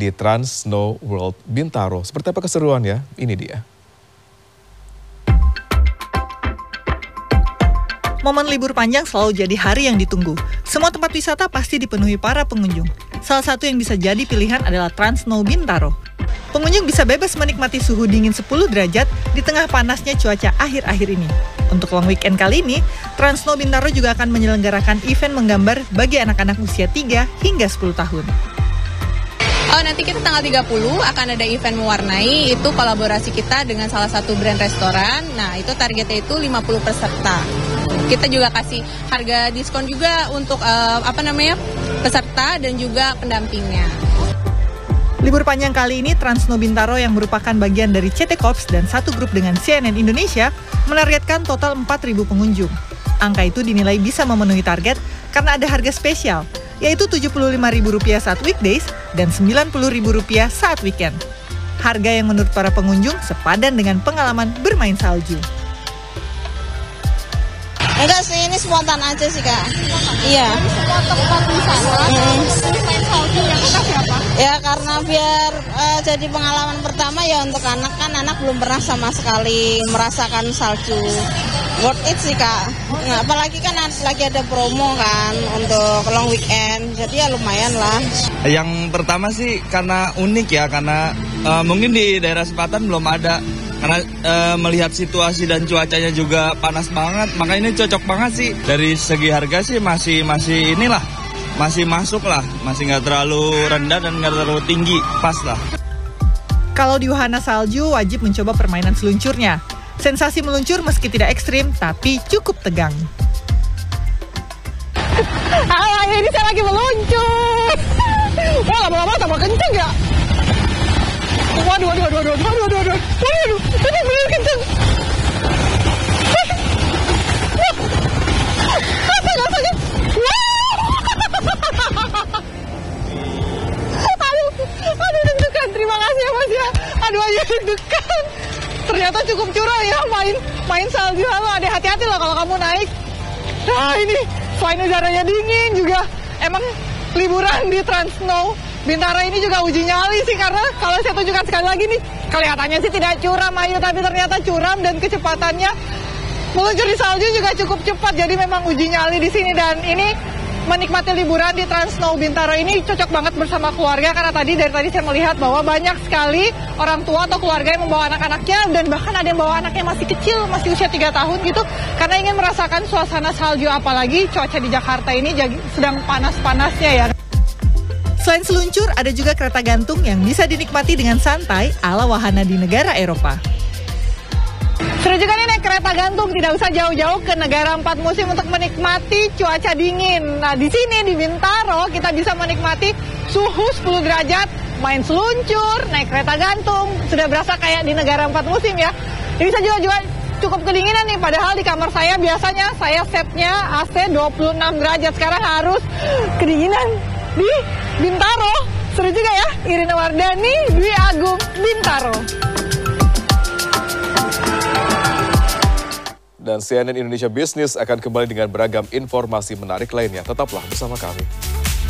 di Trans Snow World Bintaro. Seperti apa keseruannya? Ini dia. Momen libur panjang selalu jadi hari yang ditunggu. Semua tempat wisata pasti dipenuhi para pengunjung. Salah satu yang bisa jadi pilihan adalah Trans Snow Bintaro. Pengunjung bisa bebas menikmati suhu dingin 10 derajat di tengah panasnya cuaca akhir-akhir ini. Untuk long weekend kali ini, Trans Snow Bintaro juga akan menyelenggarakan event menggambar bagi anak-anak usia 3 hingga 10 tahun. Nanti kita tanggal 30 akan ada event mewarnai, itu kolaborasi kita dengan salah satu brand restoran. Nah, itu targetnya itu 50 peserta. Kita juga kasih harga diskon juga untuk peserta dan juga pendampingnya. Libur panjang kali ini Trans Snow Bintaro yang merupakan bagian dari CT Corps dan satu grup dengan CNN Indonesia menargetkan total 4.000 pengunjung. Angka itu dinilai bisa memenuhi target karena ada harga spesial, yaitu Rp75.000 saat weekdays dan Rp90.000 saat weekend. Harga yang menurut para pengunjung sepadan dengan pengalaman bermain salju. Enggak sih, ini spontan aja sih Kak. Iya. Semua tempat wisata, main salju yang kita siapa? Ya karena biar jadi pengalaman pertama ya untuk anak, kan anak belum pernah sama sekali merasakan salju. Worth it sih Kak. Nah, apalagi kan lagi ada promo kan untuk long weekend, jadi ya lumayan lah. Yang pertama sih karena unik ya, karena mungkin di daerah selatan belum ada. Karena melihat situasi dan cuacanya juga panas banget, makanya ini cocok banget sih. Dari segi harga sih masih inilah, masih masuk lah, masih nggak terlalu rendah dan nggak terlalu tinggi, pas lah. Kalau di wahana salju wajib mencoba permainan seluncurnya. Sensasi meluncur meski tidak ekstrim, tapi cukup tegang. Ini saya lagi meluncur. Wah, lama-lama tambah kenceng ya. Waduh, ini bener kenceng. Rasanya. Aduh, deg-degan. Terima kasih ya Mas ya. Aduh, ayo deg-degan. Ternyata cukup curang ya main salju. Halo, hati-hati loh kalau kamu naik. Nah, ini selain udaranya dingin juga emang liburan di Trans Snow Bintaro ini juga uji nyali sih, karena kalau saya tunjukkan sekali lagi nih, kelihatannya sih tidak curam Ayu, tapi ternyata curam dan kecepatannya meluncur di salju juga cukup cepat. Jadi memang uji nyali di sini, dan ini menikmati liburan di Trans Snow Bintaro ini cocok banget bersama keluarga, karena dari tadi saya melihat bahwa banyak sekali orang tua atau keluarga yang membawa anak-anaknya, dan bahkan ada yang bawa anaknya masih kecil, masih usia 3 tahun gitu, karena ingin merasakan suasana salju, apalagi cuaca di Jakarta ini sedang panas-panasnya ya. Selain seluncur, ada juga kereta gantung yang bisa dinikmati dengan santai ala wahana di negara Eropa. Seru juga nih naik kereta gantung, tidak usah jauh-jauh ke negara 4 musim untuk menikmati cuaca dingin. Nah, di sini di Bintaro kita bisa menikmati suhu 10 derajat, main seluncur, naik kereta gantung, sudah berasa kayak di negara 4 musim ya. Ini bisa juga cukup kedinginan nih, padahal di kamar saya biasanya saya setnya AC 26 derajat, sekarang harus kedinginan di Bintaro. Seru juga ya. Irina Wardani, Dwi Agung, Bintaro. Dan CNN Indonesia Business akan kembali dengan beragam informasi menarik lainnya. Tetaplah bersama kami.